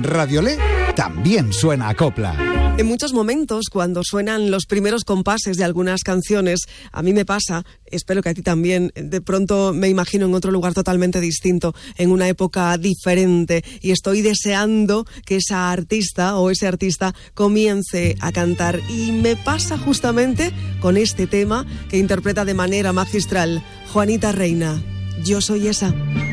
en Radiolé también suena a copla. En muchos momentos, cuando suenan los primeros compases de algunas canciones, a mí me pasa, espero que a ti también, de pronto me imagino en otro lugar totalmente distinto, en una época diferente, y estoy deseando que esa artista o ese artista comience a cantar. Y me pasa justamente con este tema que interpreta de manera magistral Juanita Reina, Yo soy esa.